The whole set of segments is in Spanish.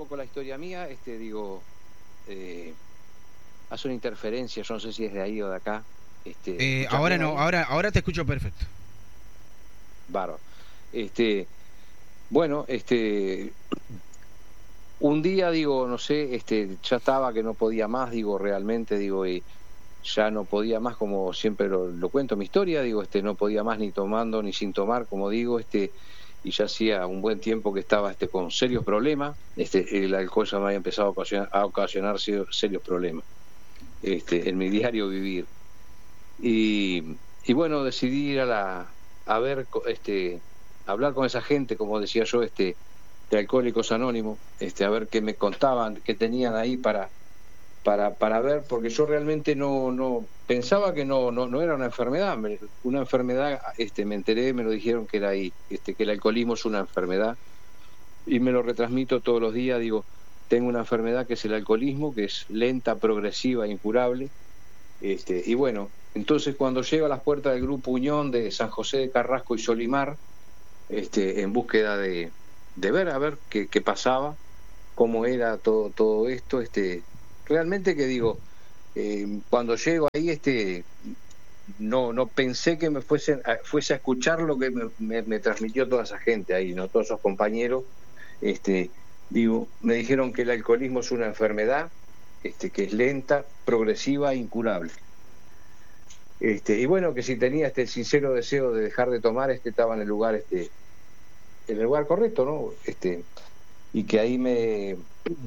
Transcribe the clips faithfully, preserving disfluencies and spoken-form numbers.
poco la historia mía, este, digo, eh, hace una interferencia, yo no sé si es de ahí o de acá. Este, Eh, ahora no, ahí? ahora, ahora te escucho perfecto. Bárbaro. Este, bueno, este, un día, digo, no sé, este, ya estaba que no podía más, digo, realmente, digo, y ya no podía más, como siempre lo, lo cuento mi historia, digo, este, no podía más ni tomando ni sin tomar, como digo, este, y ya hacía un buen tiempo que estaba este, con serios problemas, este, el alcohol ya me había empezado a ocasionar, a ocasionar serios problemas este, en mi diario vivir. Y, y bueno, decidí ir a la, a ver, este, hablar con esa gente, como decía yo, este, de Alcohólicos Anónimos, este, a ver qué me contaban, qué tenían ahí para para para ver, porque yo realmente no no pensaba que no no no era una enfermedad, me, una enfermedad, este me enteré, me lo dijeron que era ahí, este que el alcoholismo es una enfermedad y me lo retransmito todos los días, digo, tengo una enfermedad que es el alcoholismo, que es lenta, progresiva, incurable, este y bueno, entonces cuando llego a las puertas del Grupo Unión de San José de Carrasco y Solimar, este en búsqueda de de ver a ver qué qué pasaba, cómo era todo todo esto, este realmente que digo, eh, cuando llego ahí, este no no pensé que me fuese a, fuese a escuchar lo que me, me, me transmitió toda esa gente ahí, no todos esos compañeros, este digo, me dijeron que el alcoholismo es una enfermedad, este que es lenta, progresiva e incurable. Este, y bueno, que si tenía este sincero deseo de dejar de tomar, este estaba en el lugar este en el lugar correcto, ¿no? Este y que ahí me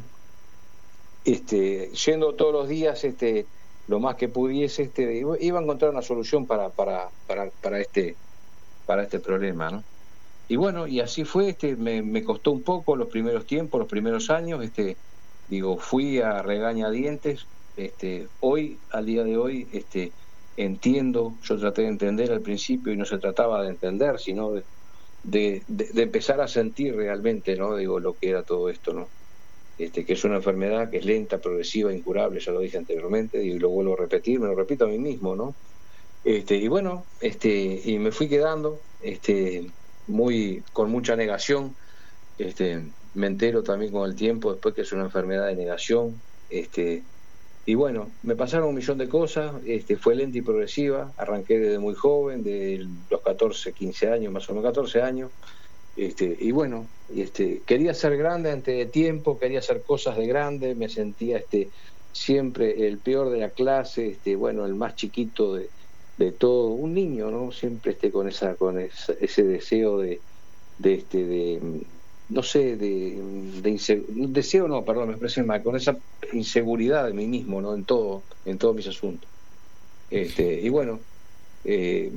este yendo todos los días, este lo más que pudiese, este iba a encontrar una solución para para para para este para este problema, ¿no? Y bueno, y así fue, este me, me costó un poco los primeros tiempos, los primeros años, este digo, fui a regañadientes, este hoy, al día de hoy, este entiendo, yo traté de entender al principio y no se trataba de entender, sino de de, de, de empezar a sentir realmente, ¿no? Digo, lo que era todo esto, ¿no? Este, que es una enfermedad que es lenta, progresiva, incurable, ya lo dije anteriormente, y lo vuelvo a repetir, me lo repito a mí mismo, ¿no? Este, y bueno, este, y me fui quedando, este, muy, con mucha negación, este, me entero también con el tiempo, después que es una enfermedad de negación, este, y bueno, me pasaron un millón de cosas, este, fue lenta y progresiva, arranqué desde muy joven, de los catorce, quince años, más o menos catorce años, este, y bueno, este, quería ser grande antes de tiempo, quería hacer cosas de grande, me sentía este, siempre el peor de la clase, este, bueno, el más chiquito de, de todo, un niño, ¿no? Siempre este, con esa, con esa, ese deseo de, de este, de, no sé, de, de inseg- deseo no, perdón, me expresé mal, con esa inseguridad de mí mismo, ¿no? En todo, en todos mis asuntos. Este, y bueno, eh,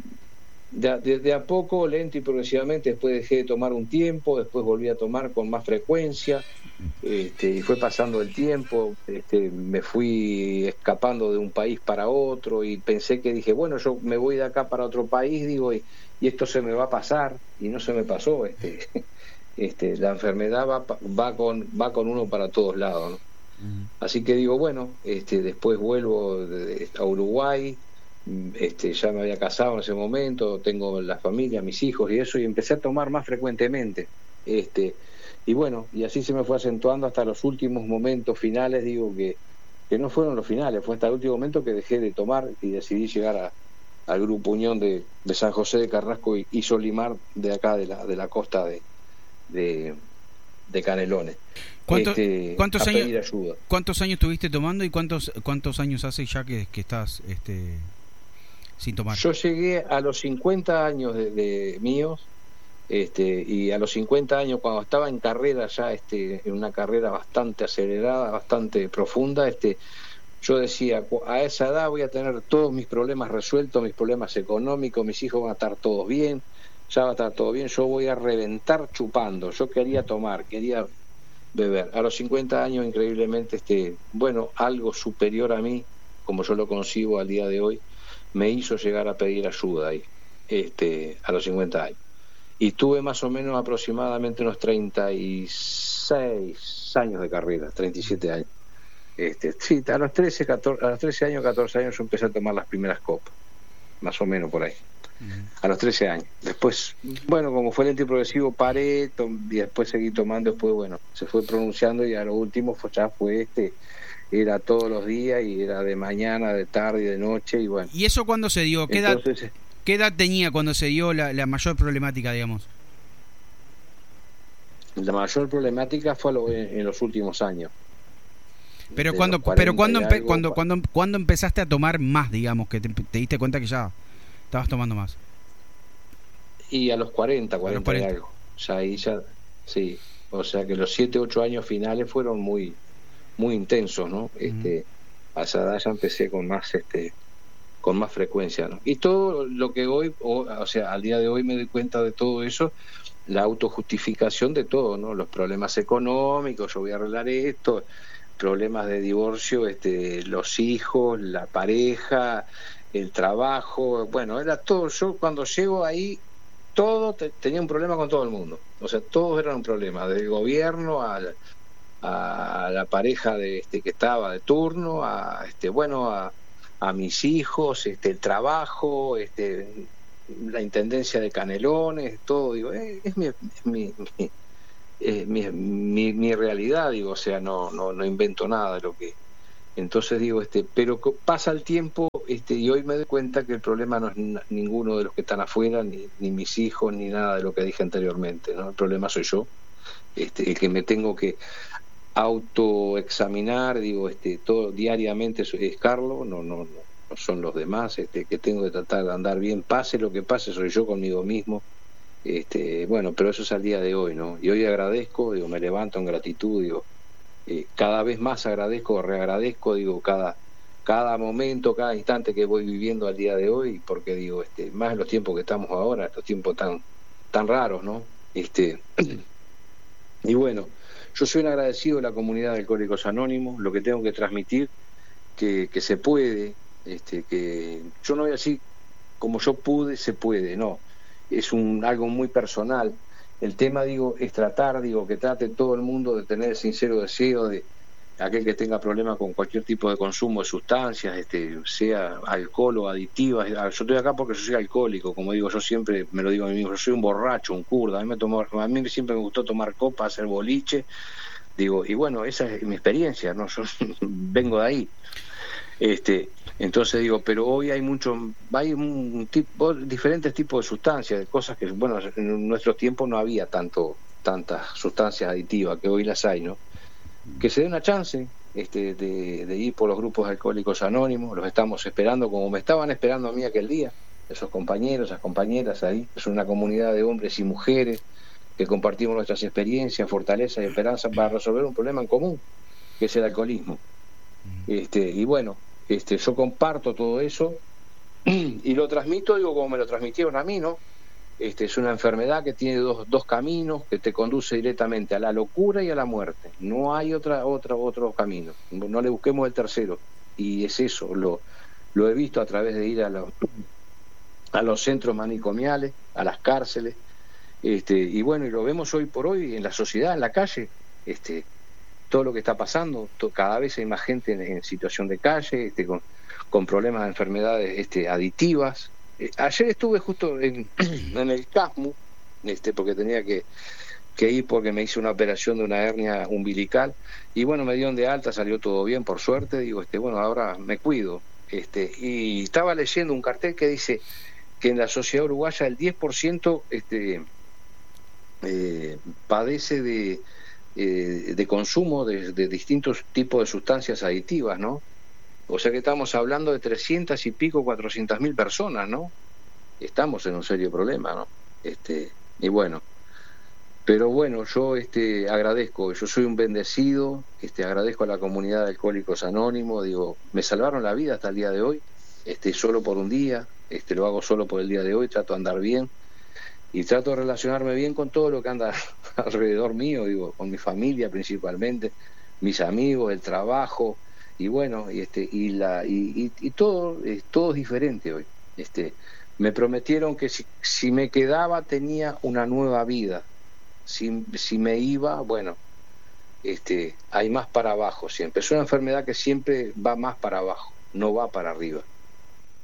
de, de, de a poco, lento y progresivamente, después dejé de tomar un tiempo, después volví a tomar con más frecuencia, este, y fue pasando el tiempo, este, me fui escapando de un país para otro y pensé que dije, bueno, yo me voy de acá para otro país, digo, y, y esto se me va a pasar, y no se me pasó, este, este, la enfermedad va, va, con, va con uno para todos lados, ¿no? Así que digo, bueno, este, después vuelvo de, de, a Uruguay, este, ya me había casado en ese momento, tengo la familia, mis hijos y eso, y empecé a tomar más frecuentemente. Este, y bueno, y así se me fue acentuando hasta los últimos momentos finales, digo que, que no fueron los finales, fue hasta el último momento que dejé de tomar y decidí llegar a, al Grupo Unión de, de San José de Carrasco y, y Solimar, de acá de la, de la costa de, de, de Canelones. ¿Cuántos, Este, cuántos a años pedir ayuda. cuántos años estuviste tomando y cuántos cuántos años hace ya que, que estás este sin tomar? Yo llegué a los cincuenta años de, de míos, este, y a los cincuenta años, cuando estaba en carrera ya, este, en una carrera bastante acelerada, bastante profunda, este, yo decía, a esa edad voy a tener todos mis problemas resueltos, mis problemas económicos, mis hijos van a estar todos bien, ya va a estar todo bien, yo voy a reventar chupando. Yo quería tomar, quería beber. A los cincuenta años, increíblemente, este, bueno, algo superior a mí, como yo lo concibo al día de hoy, me hizo llegar a pedir ayuda ahí, este, a los cincuenta años. Y tuve más o menos aproximadamente unos treinta y seis años de carrera, treinta y siete años. Este, sí, a los trece, catorce, a los trece años, catorce años yo empecé a tomar las primeras copas, más o menos por ahí. a los trece años. Después, bueno, como fue lento y progresivo, paré y después seguí tomando, después, bueno, se fue pronunciando y a lo último fue, ya fue este, era todos los días y era de mañana, de tarde y de noche y bueno. ¿Y eso cuándo se dio? ¿Qué, Entonces, edad, ¿qué edad tenía cuando se dio la, la mayor problemática, digamos? La mayor problemática fue lo, en, en los últimos años. Pero cuando, pero cuando, empe, cuando, cuando, cuando empezaste a tomar más, digamos, que te, te diste cuenta que ya estabas tomando más. Y a los cuarenta, cuarenta, a los cuarenta. Y algo. Ya ahí ya, sí. O sea que los siete, ocho años finales fueron muy, muy intensos, ¿no? Este, uh-huh. A esa edad ya empecé con más, este, con más frecuencia, ¿no? Y todo lo que hoy, o, o sea, al día de hoy me doy cuenta de todo eso, la autojustificación de todo, ¿no? Los problemas económicos, yo voy a arreglar esto, problemas de divorcio, este, los hijos, la pareja, el trabajo, bueno, era todo. Yo cuando llego ahí, todo te, tenía un problema con todo el mundo, o sea, todos eran un problema, del gobierno a la, a la pareja de este que estaba de turno, a este, bueno, a, a mis hijos, este, el trabajo, este, la intendencia de Canelones, todo, digo, eh, es mi, es mi, mi Eh, mi, mi, mi realidad, digo, o sea, no, no, no invento nada de lo que. Entonces digo, este, pero pasa el tiempo, este, y hoy me doy cuenta que el problema no es n- ninguno de los que están afuera, ni, ni mis hijos, ni nada de lo que dije anteriormente, ¿no? El problema soy yo, este, el que me tengo que autoexaminar, digo, este, todo diariamente es Carlos, no, no, no, no son los demás, este, que tengo que tratar de andar bien, pase lo que pase, soy yo conmigo mismo. Este, bueno, pero eso es al día de hoy, ¿no? Y hoy agradezco, digo, me levanto en gratitud, digo, eh, cada vez más agradezco, reagradezco, digo, cada cada momento, cada instante que voy viviendo al día de hoy, porque digo, este, más en los tiempos que estamos ahora, estos tiempos tan tan raros, ¿no? Este, y bueno, yo soy un agradecido de la comunidad de Alcohólicos Anónimos, lo que tengo que transmitir, que, que se puede, este, que yo no voy a decir como yo pude, se puede, no. Es un algo muy personal. El tema, digo, es tratar, digo, que trate todo el mundo de tener el sincero deseo de aquel que tenga problemas con cualquier tipo de consumo de sustancias, este, sea alcohol o aditivas. Yo estoy acá porque yo soy alcohólico, como digo, yo siempre me lo digo a mí mismo, yo soy un borracho, un kurda, a mí me tomó, a mí siempre me gustó tomar copa, hacer boliche, digo, y bueno, esa es mi experiencia, ¿no? Yo vengo de ahí. Este, entonces digo, pero hoy hay mucho, hay un tipo, diferentes tipos de sustancias, de cosas que, bueno, en nuestros tiempos no había tanto, tantas sustancias aditivas, que hoy las hay, ¿no? Que se dé una chance, este, de, de ir por los grupos alcohólicos anónimos, los estamos esperando como me estaban esperando a mí aquel día, esos compañeros, esas compañeras ahí, es una comunidad de hombres y mujeres que compartimos nuestras experiencias, fortalezas y esperanzas para resolver un problema en común, que es el alcoholismo. Este, y bueno, este, yo comparto todo eso y lo transmito, digo, como me lo transmitieron a mí, ¿no? Este, es una enfermedad que tiene dos, dos caminos, que te conduce directamente a la locura y a la muerte. No hay otra, otra, otro camino. No le busquemos el tercero. Y es eso, lo, lo he visto a través de ir a los, a los centros manicomiales, a las cárceles, este, y bueno, y lo vemos hoy por hoy en la sociedad, en la calle, este, todo lo que está pasando, to, cada vez hay más gente en, en situación de calle, este, con, con problemas de enfermedades este, aditivas. Eh, ayer estuve justo en, en el CASMU, este, porque tenía que, que ir porque me hice una operación de una hernia umbilical, y bueno, me dieron de alta, salió todo bien, por suerte, digo, este, bueno, ahora me cuido. Este, y estaba leyendo un cartel que dice que en la sociedad uruguaya el diez por ciento este, eh, padece de Eh, de consumo de, de distintos tipos de sustancias aditivas, ¿no? O sea que estamos hablando de trescientas y pico, cuatrocientas mil personas, ¿no? Estamos en un serio problema, ¿no? Este, y bueno, pero bueno, yo este, agradezco, yo soy un bendecido, este, agradezco a la comunidad de Alcohólicos Anónimos, digo, me salvaron la vida hasta el día de hoy, este, solo por un día, este, lo hago solo por el día de hoy, trato de andar bien, y trato de relacionarme bien con todo lo que anda alrededor mío, digo, con mi familia principalmente, mis amigos, el trabajo, y bueno, y este, y la, y, y, y todo, eh, todo es diferente hoy. Este, me prometieron que si, si me quedaba tenía una nueva vida, si, si me iba, bueno, este, hay más para abajo siempre. Es una enfermedad que siempre va más para abajo, no va para arriba.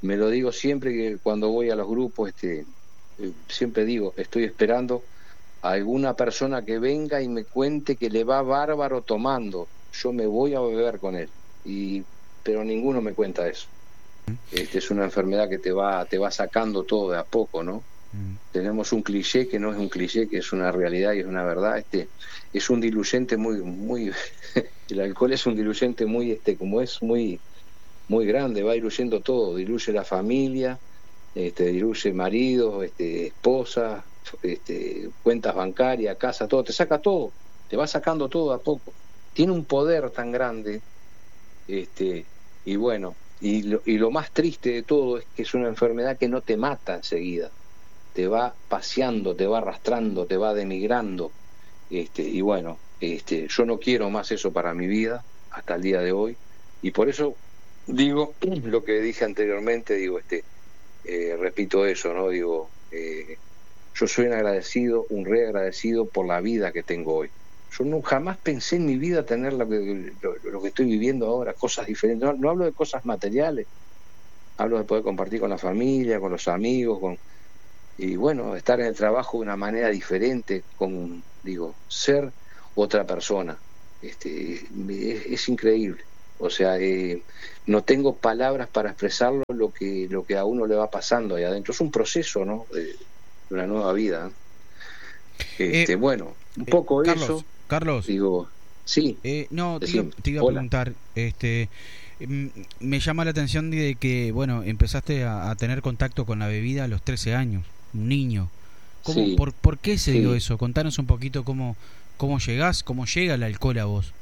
me lo digo siempre que cuando voy a los grupos, este, siempre digo, estoy esperando a alguna persona que venga y me cuente que le va bárbaro tomando. Yo me voy a beber con él, y pero ninguno me cuenta eso. Este, es una enfermedad que te va te va sacando todo de a poco, ¿no? Mm. Tenemos un cliché que no es un cliché, que es una realidad y es una verdad. Este es un diluyente muy muy el alcohol es un diluyente muy este como es muy muy grande, va diluyendo todo, diluye la familia, este diluye maridos, este esposas, este cuentas bancarias, casa, todo, te saca todo, te va sacando todo de a poco. Tiene un poder tan grande, este y bueno, y lo, y lo más triste de todo es que es una enfermedad que no te mata enseguida, te va paseando, te va arrastrando, te va denigrando, este y bueno, este yo no quiero más eso para mi vida hasta el día de hoy, y por eso digo lo que dije anteriormente, digo este eh, repito eso, no digo eh, yo soy un agradecido, un re agradecido por la vida que tengo hoy. Yo no jamás pensé en mi vida tener lo que, lo, lo que estoy viviendo ahora, cosas diferentes. No, no hablo de cosas materiales, hablo de poder compartir con la familia, con los amigos, con y bueno, estar en el trabajo de una manera diferente, con digo, ser otra persona. Este, es, es increíble. O sea, eh, no tengo palabras para expresarlo lo que lo que a uno le va pasando ahí adentro. Es un proceso, ¿no? De una nueva vida. Este, eh, bueno, un poco eh, Carlos, eso. Carlos, digo, sí. Eh, no, te iba, te iba a preguntar, este, me llama la atención de que, bueno, empezaste a, a tener contacto con la bebida a los trece años, un niño. ¿Cómo, sí, por, ¿Por qué se sí. dio eso? Contanos un poquito cómo, cómo llegás, cómo llega el alcohol a vos.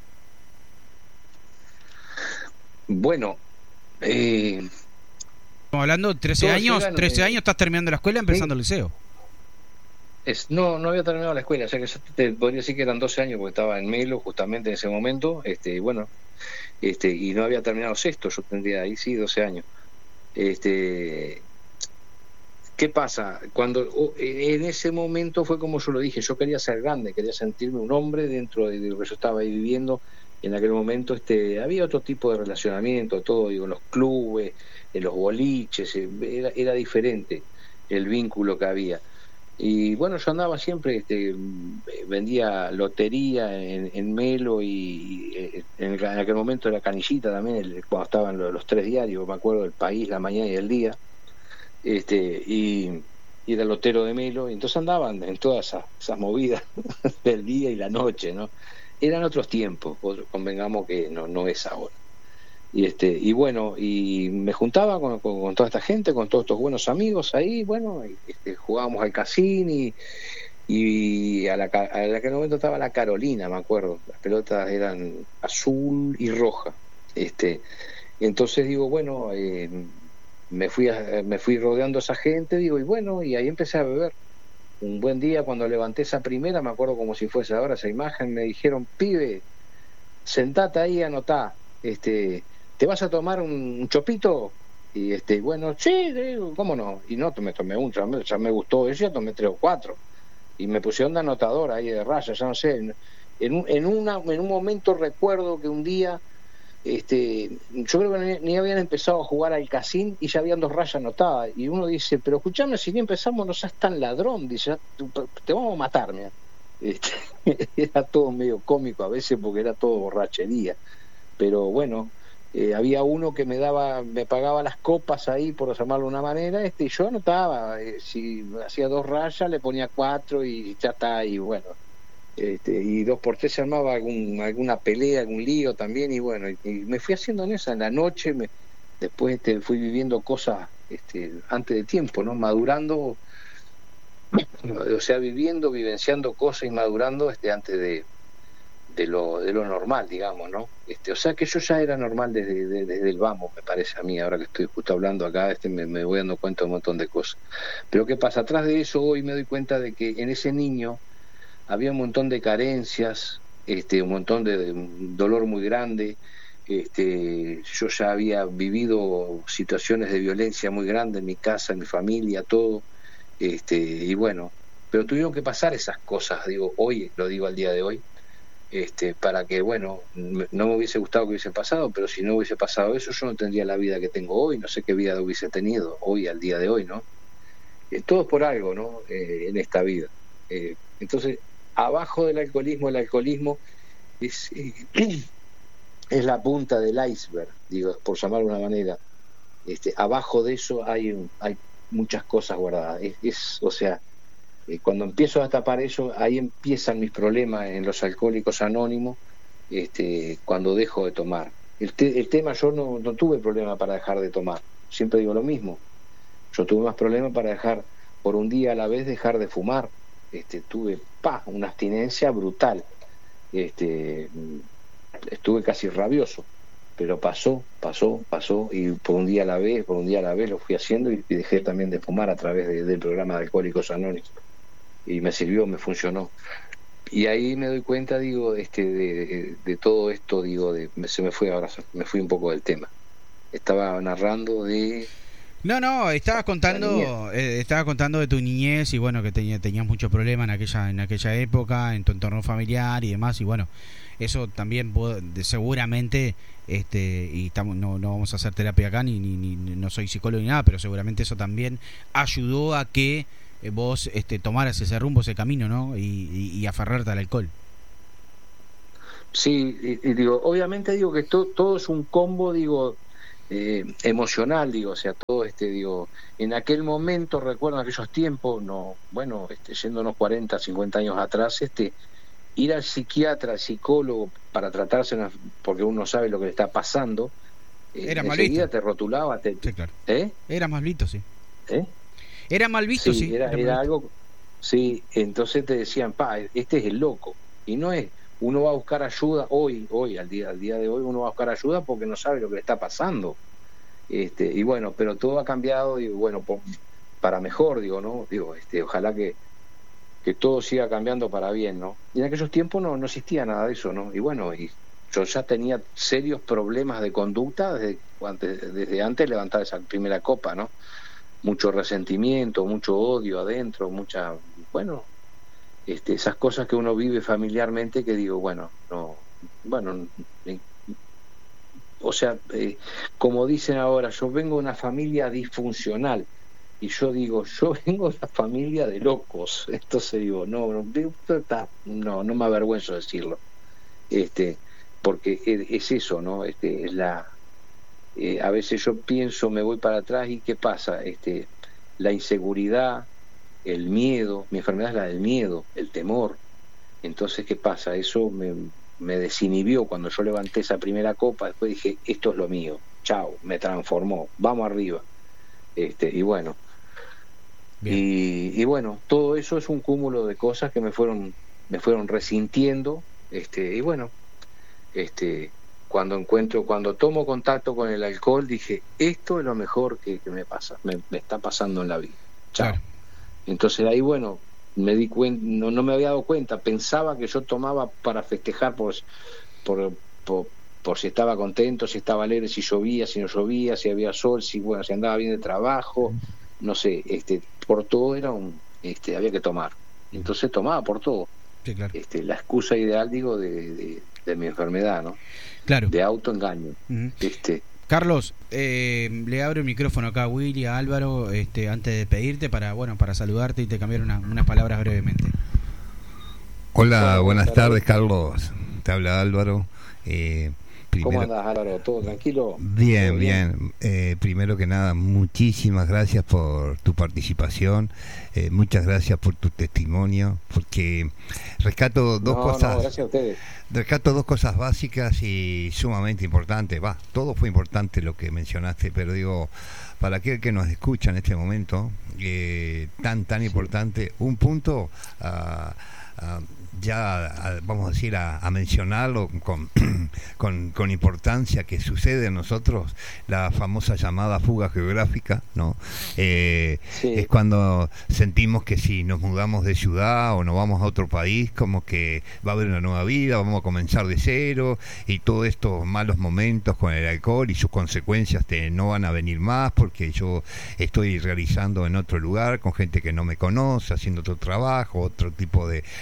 Bueno, eh, estamos hablando de trece años, llegan, trece eh, años, estás terminando la escuela, empezando sí. el liceo. Es, no, no había terminado la escuela, o sea que yo te podría decir que eran doce años porque estaba en Melo justamente en ese momento, este, y bueno, este, y no había terminado sexto, yo tendría ahí sí doce años. Este, ¿qué pasa? Cuando en ese momento fue como yo lo dije, yo quería ser grande, quería sentirme un hombre dentro de lo que yo estaba ahí viviendo. En aquel momento este, había otro tipo de relacionamiento, todo, digo, en los clubes, en los boliches, era, era diferente el vínculo que había. Y bueno, yo andaba siempre, este, vendía lotería en, en Melo y, y en, en aquel momento era Canillita también, el, cuando estaban los, los tres diarios, me acuerdo, El País, La Mañana y El Día, este, y, y era lotero de Melo, y entonces andaban en todas esas, esas movidas del día y la noche, ¿no? Eran otros tiempos, convengamos que no, no es ahora. Y este y bueno, y me juntaba con, con, con toda esta gente, con todos estos buenos amigos ahí, bueno, y, este, jugábamos al casino y, y a la a la aquel momento estaba la Carolina, me acuerdo, las pelotas eran azul y roja, este entonces digo, bueno, eh, me fui a, me fui rodeando a esa gente, digo, y bueno, y ahí empecé a beber. Un buen día cuando levanté esa primera, me acuerdo como si fuese ahora esa imagen, me dijeron, pibe, sentate ahí, anotá, este ¿te vas a tomar un, un chopito? Y este, bueno, sí, cómo no. Y no, me tomé un, ya me, ya me gustó eso, ya tomé tres o cuatro. Y me pusieron de anotador ahí de raya, ya no sé. En un, en una, en un momento recuerdo que un día, este, yo creo que ni, ni habían empezado a jugar al casín y ya habían dos rayas anotadas. Y uno dice, pero escuchame, si ni empezamos no seas tan ladrón, dice, te vamos a matar, mira. Este, era todo medio cómico a veces porque era todo borrachería. Pero bueno, Eh, había uno que me daba, me pagaba las copas ahí, por llamarlo de una manera, este, y yo anotaba, eh, si hacía dos rayas le ponía cuatro y ya está, y bueno, este, y dos por tres se armaba algún, alguna pelea, algún lío también, y bueno, y, y me fui haciendo en esa, en la noche, me, después este, fui viviendo cosas este, antes de tiempo, ¿no? Madurando, o sea, viviendo, vivenciando cosas y madurando este, antes de de lo de lo normal, digamos, ¿no? Este, o sea que yo ya era normal desde, desde, desde el vamos, me parece a mí, ahora que estoy justo hablando acá, este me, me voy dando cuenta de un montón de cosas. Pero ¿qué pasa? Atrás de eso hoy me doy cuenta de que en ese niño había un montón de carencias, este, un montón de, de dolor muy grande, este, yo ya había vivido situaciones de violencia muy grandes en mi casa, en mi familia, todo, este, y bueno, pero tuvieron que pasar esas cosas, digo, hoy, lo digo al día de hoy, este, para que, bueno, no me hubiese gustado que hubiese pasado, pero si no hubiese pasado eso, yo no tendría la vida que tengo hoy, no sé qué vida hubiese tenido hoy, al día de hoy, ¿no? Eh, todo es por algo, ¿no? Eh, en esta vida. Eh, entonces, abajo del alcoholismo, el alcoholismo es, eh, es la punta del iceberg, digo, por llamarlo de una manera. Este, abajo de eso hay, un, hay muchas cosas guardadas. Es, es, o sea, eh, cuando empiezo a tapar eso, ahí empiezan mis problemas en los alcohólicos anónimos, este, cuando dejo de tomar. El, te, el tema, yo no, no tuve problema para dejar de tomar, siempre digo lo mismo. Yo tuve más problemas para dejar, por un día a la vez, dejar de fumar. Este, tuve pa, una abstinencia brutal. Este, estuve casi rabioso, pero pasó, pasó, pasó, y por un día a la vez, por un día a la vez lo fui haciendo, y dejé también de fumar a través de, del programa de Alcohólicos Anónimos. Y me sirvió, me funcionó. Y ahí me doy cuenta, digo, este, de, de, de todo esto, digo, de, se me fue ahora, me fui un poco del tema. Estaba narrando de... No, no, estabas contando, eh, estabas contando de tu niñez y bueno, que tenía, tenías mucho problema en aquella, en aquella época, en tu entorno familiar y demás, y bueno, eso también puedo, de, seguramente, este, y estamos, no, no vamos a hacer terapia acá, ni, ni, ni no soy psicólogo ni nada, pero seguramente eso también ayudó a que eh, vos este, tomaras ese rumbo, ese camino, ¿no? Y, y, y aferrarte al alcohol. Sí, y, y digo, obviamente digo que to, todo es un combo, digo, Eh, emocional, digo, o sea, todo este, digo, en aquel momento, recuerdo aquellos tiempos, no, bueno, este, yéndonos cuarenta, cincuenta años atrás, este, ir al psiquiatra, al psicólogo para tratarse, una, porque uno sabe lo que le está pasando, eh, era enseguida te rotulaba, te, sí, claro. ¿eh? Era mal visto, sí. ¿Eh? Era mal visto, sí. sí era, era, era algo, sí, entonces te decían, pa, este es el loco, y no es, uno va a buscar ayuda hoy, hoy, al día, al día de hoy, uno va a buscar ayuda porque no sabe lo que le está pasando. Este, y bueno, pero todo ha cambiado, y bueno, por, para mejor, digo, ¿no? Digo, este, ojalá que, que todo siga cambiando para bien, ¿no? Y en aquellos tiempos no, no existía nada de eso, ¿no? Y bueno, y yo ya tenía serios problemas de conducta desde, antes, desde antes de levantar esa primera copa, ¿no? Mucho resentimiento, mucho odio adentro, mucha, bueno, este, esas cosas que uno vive familiarmente que digo, bueno, no, bueno, o sea, eh, como dicen ahora, yo vengo de una familia disfuncional, y yo digo, yo vengo de una familia de locos. Entonces digo, no, no, no, no me avergüenzo de decirlo, este, porque es eso, ¿no? Este, es la, eh, a veces yo pienso, me voy para atrás y ¿qué pasa? Este, la inseguridad, el miedo, mi enfermedad es la del miedo, el temor. Entonces, ¿qué pasa? Eso me, me desinhibió cuando yo levanté esa primera copa. Después dije, esto es lo mío, chao, me transformó, vamos arriba. Este, y bueno, y, y bueno, todo eso es un cúmulo de cosas que me fueron, me fueron resintiendo, este, y bueno, este, cuando encuentro, cuando tomo contacto con el alcohol, dije, esto es lo mejor que, que me pasa, me, me está pasando en la vida, chao. Claro. Entonces ahí, bueno, me di cuenta, no, no me había dado cuenta, pensaba que yo tomaba para festejar por, por, por, por si estaba contento, si estaba alegre, si llovía, si no llovía, si había sol, si bueno, si andaba bien de trabajo, no sé, este, por todo era un, este, había que tomar. Entonces tomaba por todo. Sí, claro. Este, la excusa ideal, digo, de, de, de mi enfermedad, ¿no? Claro. De autoengaño. Uh-huh. Este, Carlos, eh, le abro el micrófono acá a Willy, a Álvaro, este, antes de pedirte para, bueno, para saludarte y te cambiar una, unas palabras brevemente. Hola, Hola buenas tardes, tardes, Carlos. Te habla Álvaro. Eh, primero... ¿Cómo andas, Álvaro? ¿Todo tranquilo? Bien, ¿Todo bien. bien. Eh, primero que nada, muchísimas gracias por tu participación. Eh, muchas gracias por tu testimonio, porque rescato dos no, cosas. No, gracias a ustedes. Rescato dos cosas básicas y sumamente importantes. Va, todo fue importante lo que mencionaste, pero digo, para aquel que nos escucha en este momento, eh, tan, tan importante, un punto, uh, uh, ya a, vamos a decir, a, a mencionarlo con, con, con importancia, que sucede en nosotros, la famosa llamada fuga geográfica, ¿no? Eh, sí. Es cuando sentimos que si nos mudamos de ciudad o nos vamos a otro país, como que va a haber una nueva vida, vamos a comenzar de cero, y todos estos malos momentos con el alcohol y sus consecuencias te, no van a venir más, porque yo estoy realizando en otro lugar con gente que no me conoce, haciendo otro trabajo, otro tipo de,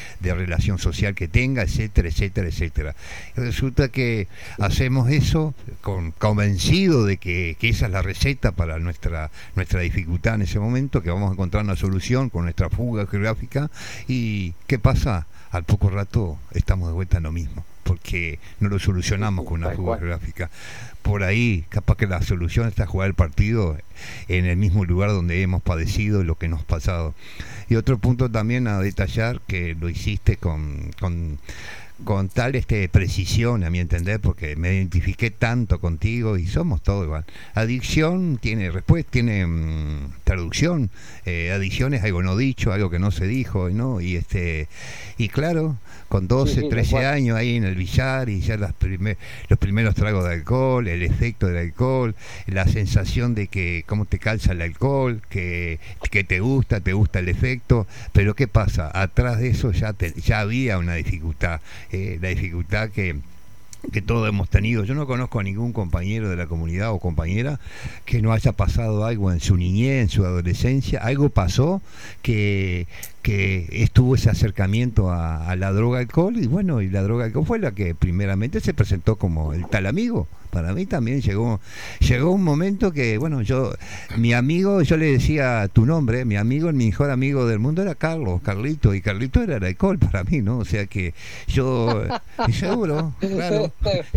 de relación social que tenga, etcétera, etcétera, etcétera. Y resulta que hacemos eso con, convencido de que, que esa es la receta para nuestra, nuestra dificultad en ese momento, que vamos a encontrar una solución con nuestra fuga geográfica. ¿Y qué pasa? Al poco rato estamos de vuelta en lo mismo, porque no lo solucionamos con una fuga geográfica. Por ahí, capaz que la solución está jugar el partido en el mismo lugar donde hemos padecido lo que nos ha pasado. Y otro punto también a detallar, que lo hiciste con... con con tal este precisión, a mi entender, porque me identifiqué tanto contigo y somos todos igual. Adicción tiene respuesta, tiene mmm, traducción. Eh, adicción es algo no dicho, algo que no se dijo, ¿no? Y este y claro, con doce, sí, sí, trece años ahí en el billar y ya las primer, los primeros tragos de alcohol, el efecto del alcohol, la sensación de que cómo te calza el alcohol, que, que te gusta, te gusta el efecto, pero ¿qué pasa? Atrás de eso ya, te, ya había una dificultad. Eh, la dificultad que, que todos hemos tenido. Yo no conozco a ningún compañero de la comunidad o compañera que no haya pasado algo en su niñez, en su adolescencia. Algo pasó que, que estuvo ese acercamiento a, a la droga alcohol, y bueno, y la droga alcohol fue la que primeramente se presentó como el tal amigo. Para mí también llegó llegó un momento que, bueno, yo, mi amigo, yo le decía tu nombre, mi amigo, el mejor amigo del mundo era Carlos, Carlito, y Carlito era el alcohol para mí, ¿no? O sea que yo, seguro, claro.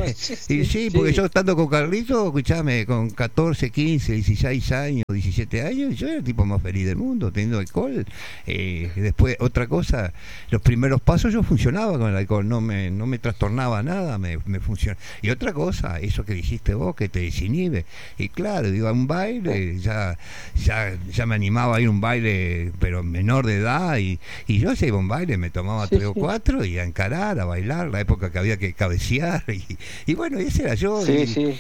Y sí, porque yo estando con Carlito, escuchame, con catorce, quince, dieciséis años, diecisiete años, yo era el tipo más feliz del mundo, teniendo alcohol. Eh, después, otra cosa, los primeros pasos yo funcionaba con el alcohol, no me, no me trastornaba nada, me, me funcionaba. Y otra cosa, eso que dijiste vos, que te desinhibe. Y claro, iba a un baile, ya, ya, ya me animaba a ir a un baile, pero menor de edad, y, y yo se iba a un baile, me tomaba sí, tres o cuatro y a encarar, a bailar, la época que había que cabecear, y, y bueno, ese era yo. Sí, y, sí.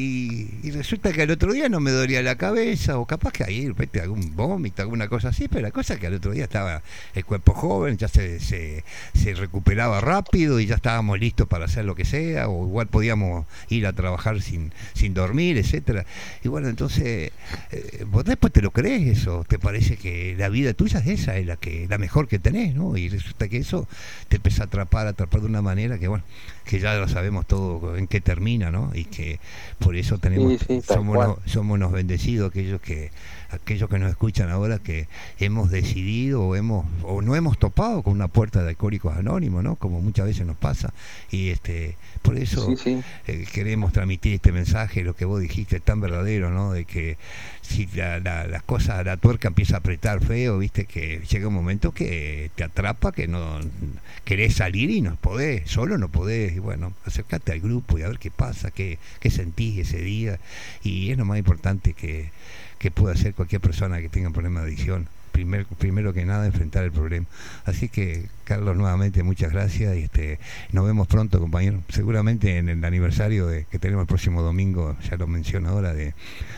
Y, y resulta que al otro día no me dolía la cabeza, o capaz que ahí, repente, algún vómito, alguna cosa así, pero la cosa es que al otro día estaba el cuerpo joven, ya se, se, se recuperaba rápido y ya estábamos listos para hacer lo que sea, o igual podíamos ir a trabajar sin sin dormir, etcétera. Y bueno, entonces eh, vos después te lo crees eso, te parece que la vida tuya es esa, es la que la mejor que tenés, ¿no? Y resulta que eso te empieza a atrapar, a atrapar de una manera que, bueno, que ya lo sabemos todo en qué termina, ¿no? Y que por eso tenemos sí, sí, somos unos, somos unos bendecidos aquellos que aquellos que nos escuchan ahora, que hemos decidido o hemos o no hemos topado con una puerta de Alcohólicos Anónimos, ¿no? Como muchas veces nos pasa. Y este por eso sí, sí. Eh, queremos transmitir este mensaje, lo que vos dijiste, tan verdadero, ¿no? De que si la, la, las cosas, la tuerca empieza a apretar feo, viste, que llega un momento que te atrapa, que no querés salir y no podés, solo no podés. Y bueno, acércate al grupo y a ver qué pasa, qué, qué sentís ese día. Y es lo más importante que que puede hacer cualquier persona que tenga un problema de adicción. Primer, primero que nada, enfrentar el problema. Así que, Carlos, nuevamente muchas gracias, y este nos vemos pronto, compañero. Seguramente en el aniversario de, que tenemos el próximo domingo, ya lo menciono ahora, de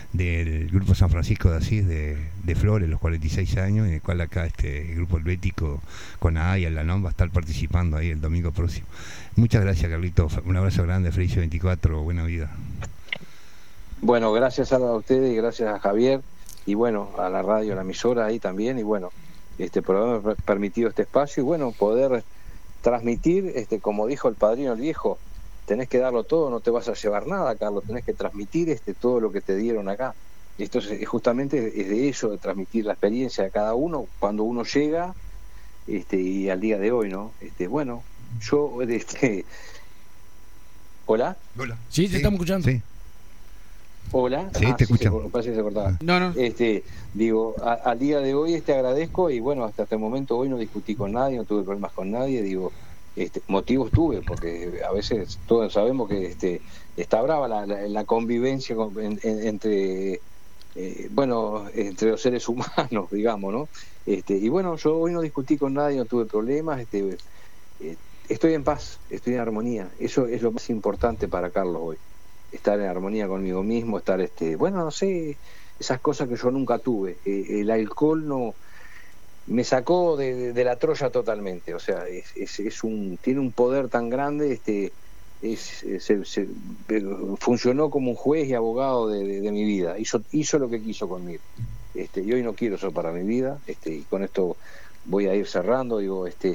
del Grupo San Francisco de Asís de, de Flores, los cuarenta y seis años, en el cual acá este el Grupo Helvético con A A y Alanón va a estar participando ahí el domingo próximo. Muchas gracias, Carlito. Un abrazo grande, Felicio veinticuatro, buena vida. Bueno, gracias a ustedes y gracias a Javier, y bueno, a la radio, a la emisora ahí también, y bueno, este por haberme permitido este espacio, y bueno, poder transmitir, este como dijo el padrino el viejo, tenés que darlo todo, no te vas a llevar nada, Carlos, tenés que transmitir este todo lo que te dieron acá. Y esto es, justamente es de eso, de transmitir la experiencia de cada uno cuando uno llega, este y al día de hoy, ¿no? Este bueno, yo este ¿Hola? Hola. Sí, te sí, estamos escuchando. Sí. Hola, sí, ah, te sí, escucho. Se, parece que se cortaba. No, no. Este, digo, a, al día de hoy este agradezco, y bueno, hasta este momento hoy no discutí con nadie, no tuve problemas con nadie, digo, este, motivos tuve, porque a veces todos sabemos que este está brava la, la, la convivencia con, en, en, entre eh, bueno, entre los seres humanos, digamos, ¿no? Este, y bueno, yo hoy no discutí con nadie, no tuve problemas, este eh, estoy en paz, estoy en armonía. Eso es lo más importante para Carlos hoy. Estar en armonía conmigo mismo, estar, este bueno, no sé, esas cosas que yo nunca tuve. Eh, el alcohol no me sacó de, de, de la Troya totalmente, o sea, es, es, es un tiene un poder tan grande, este es, es se, se, funcionó como un juez y abogado de, de, de mi vida, hizo hizo lo que quiso conmigo. Este, y hoy no quiero eso para mi vida, este y con esto voy a ir cerrando, digo, este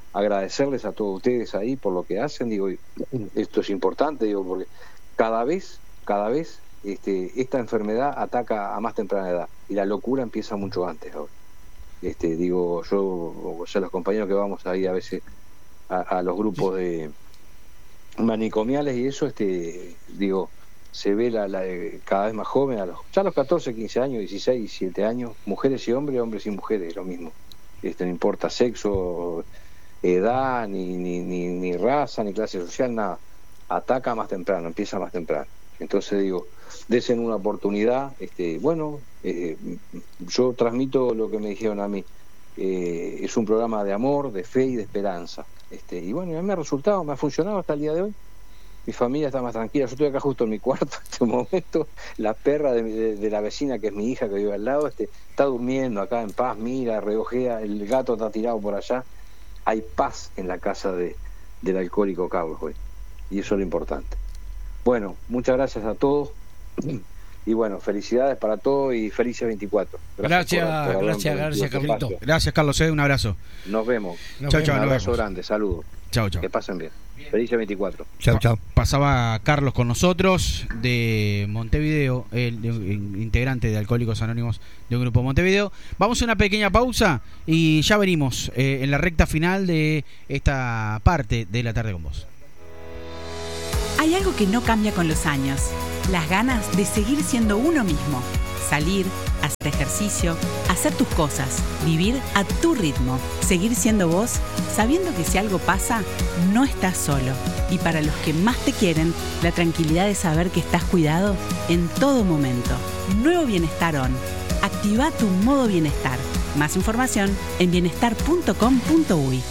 agradecerles a todos ustedes ahí por lo que hacen. Digo, esto es importante, digo, porque cada vez, cada vez este, esta enfermedad ataca a más temprana edad y la locura empieza mucho antes ahora. Este, digo, yo, o sea, los compañeros que vamos ahí a veces a, a los grupos de manicomiales y eso, este, digo, se ve la, la cada vez más joven, a los, ya a los catorce, quince años, dieciséis, diecisiete años, mujeres y hombres, hombres y mujeres, lo mismo. Este, no importa sexo, edad, ni, ni, ni, ni raza, ni clase social, nada. Ataca más temprano, empieza más temprano. Entonces digo, desen una oportunidad. Este, bueno, eh, yo transmito lo que me dijeron a mí. Eh, es un programa de amor, de fe y de esperanza. Este, y bueno, a mí me ha resultado, me ha funcionado hasta el día de hoy. Mi familia está más tranquila. Yo estoy acá justo en mi cuarto en este momento. La perra de, de, de la vecina, que es mi hija, que vive al lado, este, está durmiendo acá en paz, mira, reojea, el gato está tirado por allá. Hay paz en la casa de, del alcohólico Carlos hoy. Y eso es lo importante. Bueno, muchas gracias a todos. Y bueno, felicidades para todos y felices veinticuatro. Gracias, gracias, por, gracias, gracias, Carlito. Gracias, Carlos, eh, un abrazo. Nos vemos. Chao, chao. Un abrazo grande, saludos. Chao, chao. Que pasen bien. Felices veinticuatro. Chao, chao. Pasaba Carlos con nosotros de Montevideo, el, el integrante de Alcohólicos Anónimos de un grupo Montevideo. Vamos a una pequeña pausa y ya venimos eh, en la recta final de esta parte de La Tarde con Vos. Hay algo que no cambia con los años: las ganas de seguir siendo uno mismo. Salir, hacer ejercicio, hacer tus cosas, vivir a tu ritmo, seguir siendo vos, sabiendo que si algo pasa, no estás solo. Y para los que más te quieren, la tranquilidad de saber que estás cuidado en todo momento. Nuevo Bienestar On. Activa tu modo bienestar. Más información en bienestar punto com punto uy.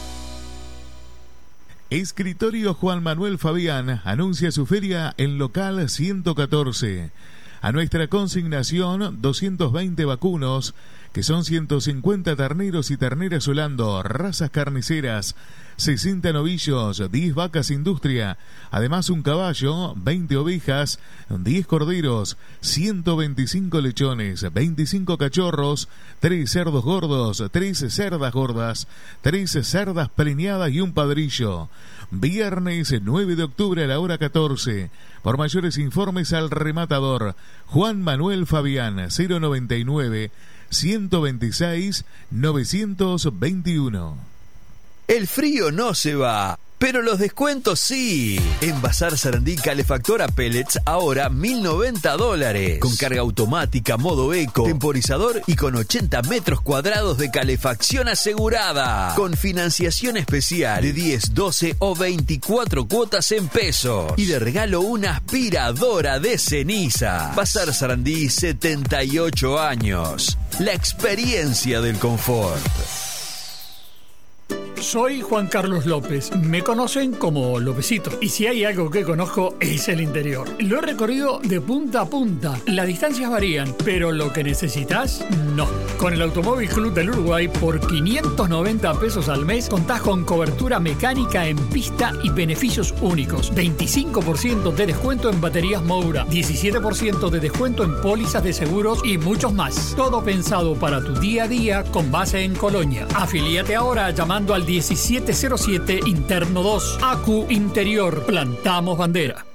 Escritorio Juan Manuel Fabián anuncia su feria en local ciento catorce. A nuestra consignación, doscientos veinte vacunos, que son ciento cincuenta terneros y terneras Holando, razas carniceras, sesenta novillos, diez vacas industria, además un caballo, veinte ovejas, diez corderos, ciento veinticinco lechones, veinticinco cachorros, tres cerdos gordos, tres cerdas gordas, tres cerdas preñadas y un padrillo. Viernes nueve de octubre a la hora catorce. Por mayores informes al rematador Juan Manuel Fabián, cero noventa y nueve, ciento veintiséis, novecientos veintiuno. El frío no se va, pero los descuentos sí. En Bazar Sarandí, calefactor a pellets, ahora mil noventa dólares. Con carga automática, modo eco, temporizador y con ochenta metros cuadrados de calefacción asegurada. Con financiación especial de diez, doce o veinticuatro cuotas en pesos. Y de regalo una aspiradora de ceniza. Bazar Sarandí, setenta y ocho años. La experiencia del confort. Soy Juan Carlos López, me conocen como Lópezito, y si hay algo que conozco es el interior. Lo he recorrido de punta a punta, las distancias varían, pero lo que necesitas, no. Con el Automóvil Club del Uruguay, por quinientos noventa pesos al mes, contás con cobertura mecánica en pista y beneficios únicos. veinticinco por ciento de descuento en baterías Moura, diecisiete por ciento de descuento en pólizas de seguros y muchos más. Todo pensado para tu día a día con base en Colonia. Afilíate ahora llamando al diecisiete cero siete interno dos. A Q Interior. Plantamos bandera.